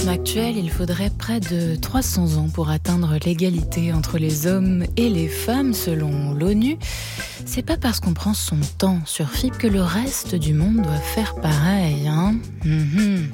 rythme actuel, il faudrait près de 300 ans pour atteindre l'égalité entre les hommes et les femmes, selon l'ONU. C'est pas parce qu'on prend son temps sur FIP que le reste du monde doit faire pareil, hein.